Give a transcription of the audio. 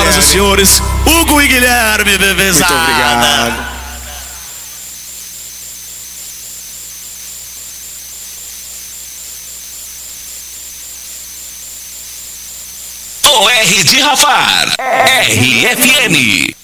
Senhoras e senhores, Hugo e Guilherme, bebezada. Muito obrigado. O R de Rafar, RFM.